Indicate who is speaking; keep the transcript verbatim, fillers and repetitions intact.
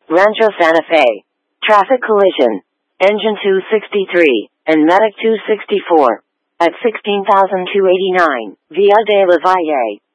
Speaker 1: Rancho Santa Fe. Traffic collision. Engine two sixty-three and Medic two sixty-four. At sixteen thousand two hundred eighty-nine, Via de la Valle.